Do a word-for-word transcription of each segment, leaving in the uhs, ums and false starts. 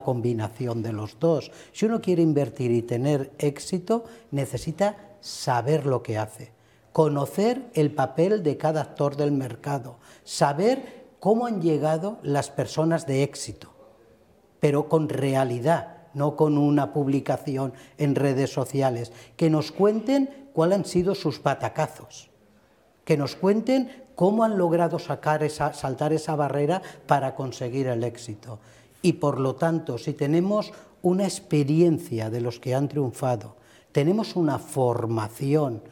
combinación de los dos. Si uno quiere invertir y tener éxito, necesita saber lo que hace, conocer el papel de cada actor del mercado, saber cómo han llegado las personas de éxito, pero con realidad, no con una publicación en redes sociales, que nos cuenten cuáles han sido sus batacazos, que nos cuenten cómo han logrado sacar esa, saltar esa barrera para conseguir el éxito. Y por lo tanto, si tenemos una experiencia de los que han triunfado, tenemos una formación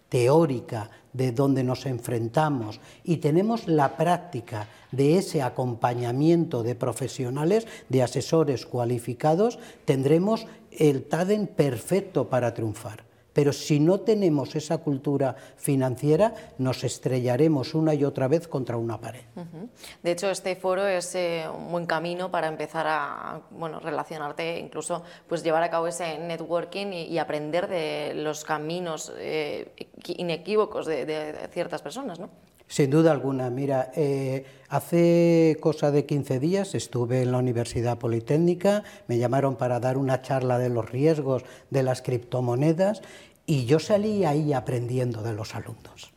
teórica de donde nos enfrentamos y tenemos la práctica de ese acompañamiento de profesionales, de asesores cualificados, tendremos el tándem perfecto para triunfar. Pero si no tenemos esa cultura financiera, nos estrellaremos una y otra vez contra una pared. Uh-huh. De hecho, este foro es eh, un buen camino para empezar a bueno, relacionarte, incluso pues, llevar a cabo ese networking y, y aprender de los caminos eh, inequívocos de, de, de ciertas personas, ¿no? Sin duda alguna. Mira, eh, hace cosa de quince días estuve en la Universidad Politécnica, me llamaron para dar una charla de los riesgos de las criptomonedas y yo salí ahí aprendiendo de los alumnos.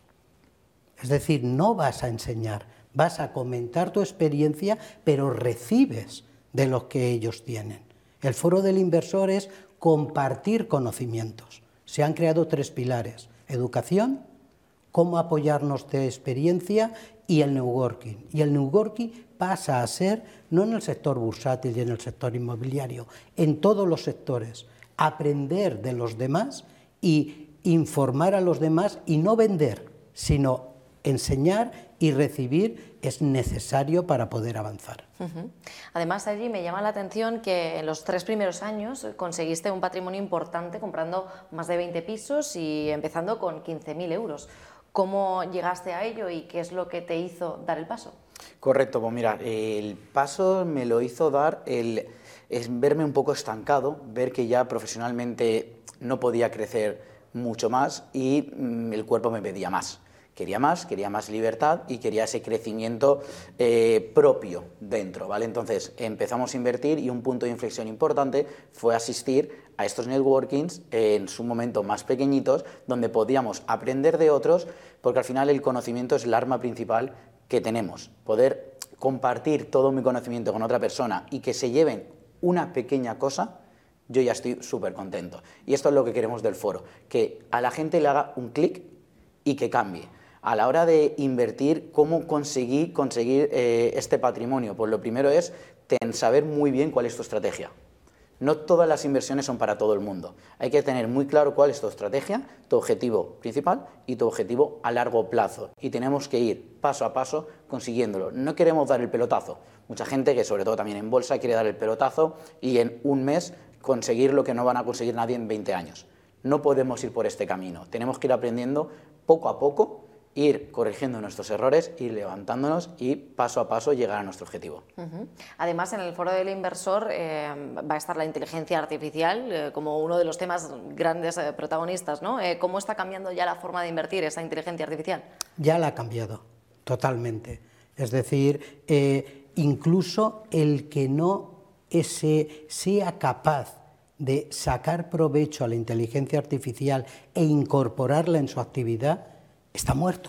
Es decir, no vas a enseñar, vas a comentar tu experiencia, pero recibes de lo que ellos tienen. El foro del inversor es compartir conocimientos. Se han creado tres pilares: educación, cómo apoyarnos de experiencia y el networking. Y el networking pasa a ser, no en el sector bursátil y en el sector inmobiliario, en todos los sectores, aprender de los demás y informar a los demás y no vender, sino enseñar y recibir es necesario para poder avanzar. Uh-huh. Además, allí me llama la atención que en los tres primeros años conseguiste un patrimonio importante comprando más de veinte pisos y empezando con quince mil euros. ¿Cómo llegaste a ello y qué es lo que te hizo dar el paso? Correcto, pues mira, el paso me lo hizo dar el es verme un poco estancado, ver que ya profesionalmente no podía crecer mucho más y mm, el cuerpo me pedía más. Quería más, quería más libertad y quería ese crecimiento eh, propio dentro, ¿vale? Entonces empezamos a invertir y un punto de inflexión importante fue asistir a estos networkings eh, en su momento más pequeñitos, donde podíamos aprender de otros, porque al final el conocimiento es el arma principal que tenemos. Poder compartir todo mi conocimiento con otra persona y que se lleven una pequeña cosa, yo ya estoy súper contento. Y esto es lo que queremos del foro, que a la gente le haga un clic y que cambie. A la hora de invertir, ¿cómo conseguí conseguir eh, este patrimonio? Pues lo primero es ten, saber muy bien cuál es tu estrategia. No todas las inversiones son para todo el mundo. Hay que tener muy claro cuál es tu estrategia, tu objetivo principal y tu objetivo a largo plazo. Y tenemos que ir paso a paso consiguiéndolo. No queremos dar el pelotazo. Mucha gente, que sobre todo también en bolsa, quiere dar el pelotazo y en un mes conseguir lo que no van a conseguir nadie en veinte años. No podemos ir por este camino. Tenemos que ir aprendiendo poco a poco, ir corrigiendo nuestros errores, ir levantándonos y paso a paso llegar a nuestro objetivo. Uh-huh. Además, en el foro del inversor eh, va a estar la inteligencia artificial eh, como uno de los temas grandes eh, protagonistas, ¿no? Eh, ¿Cómo está cambiando ya la forma de invertir esa inteligencia artificial? Ya la ha cambiado, totalmente. Es decir, eh, incluso el que no ese, sea capaz de sacar provecho a la inteligencia artificial e incorporarla en su actividad, está muerto,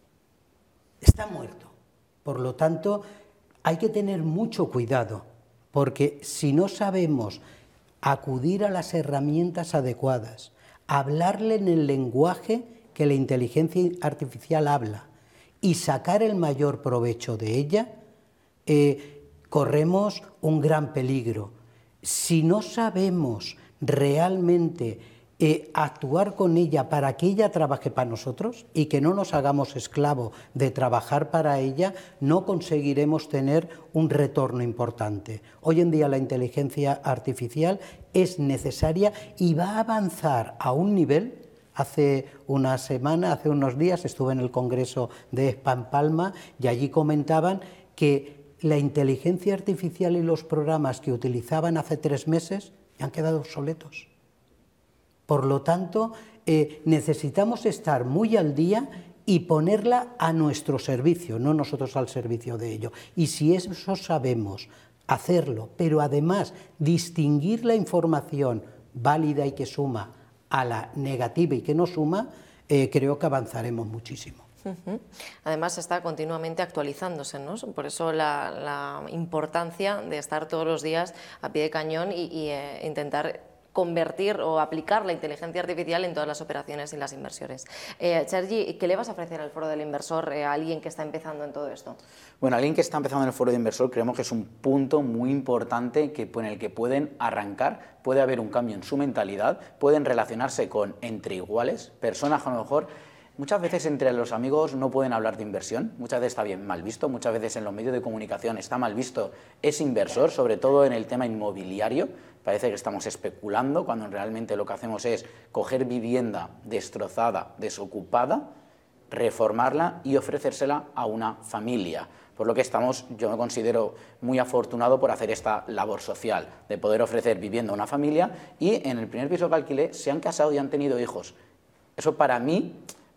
está muerto. Por lo tanto, hay que tener mucho cuidado, porque si no sabemos acudir a las herramientas adecuadas, hablarle en el lenguaje que la inteligencia artificial habla y sacar el mayor provecho de ella, eh, corremos un gran peligro. Si no sabemos realmente Eh, actuar con ella para que ella trabaje para nosotros y que no nos hagamos esclavos de trabajar para ella, no conseguiremos tener un retorno importante. Hoy en día la inteligencia artificial es necesaria y va a avanzar a un nivel. Hace una semana, hace unos días, estuve en el Congreso de Expo en Palma y allí comentaban que la inteligencia artificial y los programas que utilizaban hace tres meses ya han quedado obsoletos. Por lo tanto, eh, necesitamos estar muy al día y ponerla a nuestro servicio, no nosotros al servicio de ello. Y si eso sabemos hacerlo, pero además distinguir la información válida y que suma a la negativa y que no suma, eh, creo que avanzaremos muchísimo. Uh-huh. Además está continuamente actualizándose, ¿no? Por eso la, la importancia de estar todos los días a pie de cañón y, y eh, intentar convertir o aplicar la inteligencia artificial en todas las operaciones y las inversiones. Eh, Sergi, ¿qué le vas a ofrecer al Foro del Inversor eh, a alguien que está empezando en todo esto? Bueno, alguien que está empezando en el Foro del Inversor creemos que es un punto muy importante que, en el que pueden arrancar, puede haber un cambio en su mentalidad, pueden relacionarse con entre iguales, personas a lo mejor. Muchas veces entre los amigos no pueden hablar de inversión, muchas veces está bien mal visto, muchas veces en los medios de comunicación está mal visto ese inversor, sobre todo en el tema inmobiliario. Parece que estamos especulando cuando realmente lo que hacemos es coger vivienda destrozada, desocupada, reformarla y ofrecérsela a una familia. Por lo que estamos, yo me considero muy afortunado por hacer esta labor social, de poder ofrecer vivienda a una familia y en el primer piso que alquilé se han casado y han tenido hijos. Eso para mí,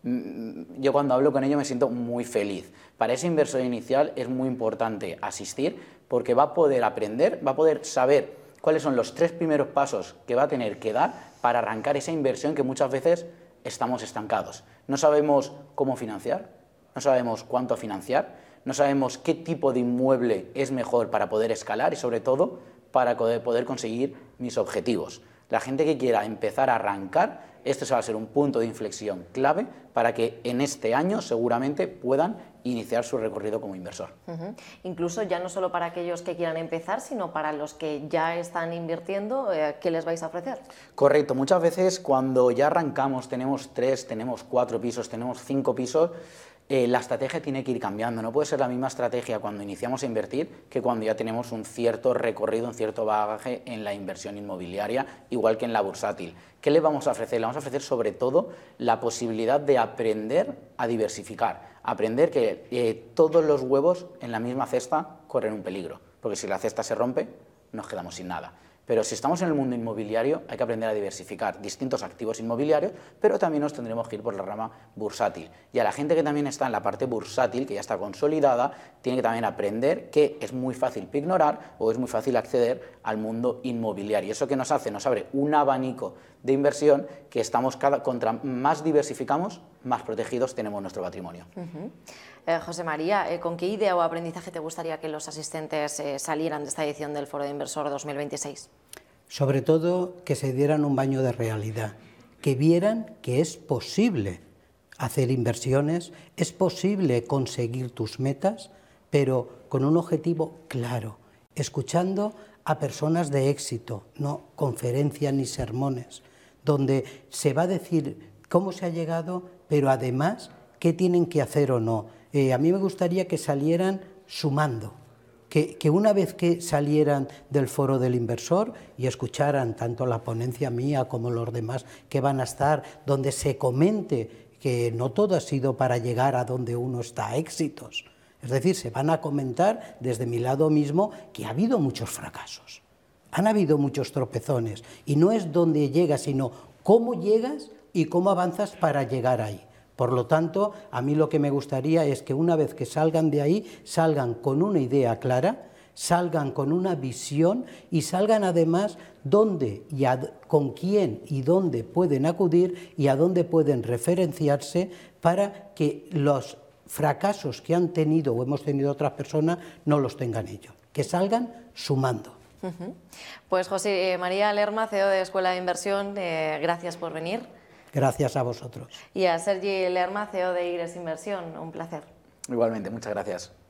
yo cuando hablo con ellos me siento muy feliz. Para ese inversor inicial es muy importante asistir porque va a poder aprender, va a poder saber cuáles son los tres primeros pasos que va a tener que dar para arrancar esa inversión que muchas veces estamos estancados. No sabemos cómo financiar, no sabemos cuánto financiar, no sabemos qué tipo de inmueble es mejor para poder escalar y sobre todo para poder conseguir mis objetivos. La gente que quiera empezar a arrancar, este va a ser un punto de inflexión clave para que en este año seguramente puedan iniciar su recorrido como inversor. Uh-huh. Incluso ya no solo para aquellos que quieran empezar, sino para los que ya están invirtiendo, eh, ¿qué les vais a ofrecer? Correcto, muchas veces cuando ya arrancamos, tenemos tres, tenemos cuatro pisos, tenemos cinco pisos, Eh, la estrategia tiene que ir cambiando, no puede ser la misma estrategia cuando iniciamos a invertir que cuando ya tenemos un cierto recorrido, un cierto bagaje en la inversión inmobiliaria, igual que en la bursátil. ¿Qué le vamos a ofrecer? Le vamos a ofrecer sobre todo la posibilidad de aprender a diversificar, aprender que eh, todos los huevos en la misma cesta corren un peligro, porque si la cesta se rompe nos quedamos sin nada. Pero si estamos en el mundo inmobiliario hay que aprender a diversificar distintos activos inmobiliarios, pero también nos tendremos que ir por la rama bursátil. Y a la gente que también está en la parte bursátil, que ya está consolidada, tiene que también aprender que es muy fácil ignorar o es muy fácil acceder al mundo inmobiliario. ¿Eso qué nos hace? Nos abre un abanico de inversión que estamos cada, contra más diversificamos, más protegidos tenemos nuestro patrimonio. Uh-huh. eh, José María, eh, ¿con qué idea o aprendizaje te gustaría que los asistentes eh, salieran de esta edición del Foro de Inversor dos mil veintiséis? Sobre todo que se dieran un baño de realidad, que vieran que es posible hacer inversiones, es posible conseguir tus metas, pero con un objetivo claro, escuchando a personas de éxito, no conferencias ni sermones, donde se va a decir cómo se ha llegado, pero además qué tienen que hacer o no. Eh, a mí me gustaría que salieran sumando, que, que una vez que salieran del Foro del Inversor y escucharan tanto la ponencia mía como los demás que van a estar, donde se comente que no todo ha sido para llegar a donde uno está a éxitos. Es decir, se van a comentar desde mi lado mismo que ha habido muchos fracasos, han habido muchos tropezones, y no es dónde llegas, sino cómo llegas y cómo avanzas para llegar ahí. Por lo tanto, a mí lo que me gustaría es que una vez que salgan de ahí, salgan con una idea clara, salgan con una visión y salgan además dónde y a, con quién y dónde pueden acudir y a dónde pueden referenciarse para que los fracasos que han tenido o hemos tenido otras personas no los tengan ellos, que salgan sumando. Uh-huh. Pues José María Lerma, C E O de Escuela de Inversión, eh, gracias por venir. Gracias a vosotros. Y a Sergi Lerma, C E O de IRES Inversión, un placer. Igualmente, muchas gracias.